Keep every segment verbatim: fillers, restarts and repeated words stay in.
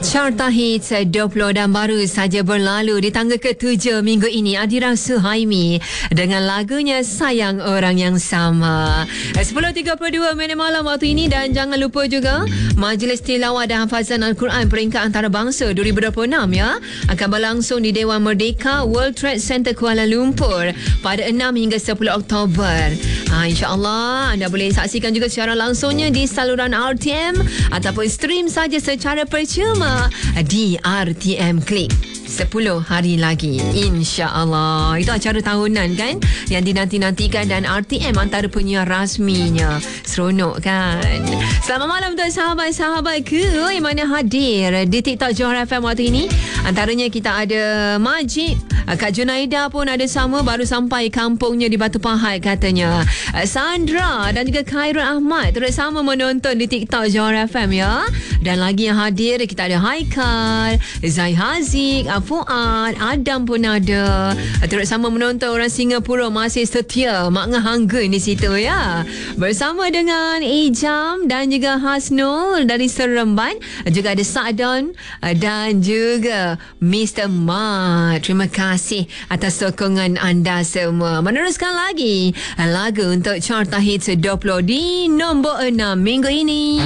Carta Hits dua puluh dan baru saja berlalu di tangga ketujuh minggu ini, Adira Suhaimi dengan lagunya Sayang Orang Yang Sama. sepuluh tiga puluh dua minit malam waktu ini, dan jangan lupa juga Majlis Tilawah dan Hafazan Al-Quran Peringkat Antarabangsa dua ribu dua puluh enam ya akan berlangsung di Dewan Merdeka World Trade Center Kuala Lumpur pada enam hingga sepuluh Oktober. Ha, InsyaAllah anda boleh saksikan juga secara langsungnya di saluran R T M ataupun stream saja secara percuma di R T M Klik. sepuluh hari lagi, insya-Allah. Itu acara tahunan kan yang dinanti-nantikan, dan R T M antara penyiar rasminya. Seronok kan? Selamat malam untuk sahabat-sahabat ke yang mana hadir di TikTok Johor F M waktu ini. Antaranya kita ada Majid, Kak Junaida pun ada sama, baru sampai kampungnya di Batu Pahat katanya. Sandra dan juga Khairul Ahmad terus sama menonton di TikTok Johor F M ya. Dan lagi yang hadir kita ada Haikal, Zai Haziq, Fuad, Adam pun ada. Terus sama menonton orang Singapura masih setia Mak Ngahanggun di situ ya. Bersama dengan Ijam dan juga Hasnul dari Seremban. Juga ada Sa'dan dan juga Mister Mat. Terima kasih atas sokongan anda semua. Meneruskan lagi lagu untuk Carta Hits dua puluh di nombor enam minggu ini.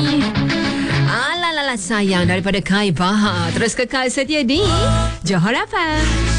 Alalala sayang daripada Kai Bahar. Terus kekal setia di Johor F M.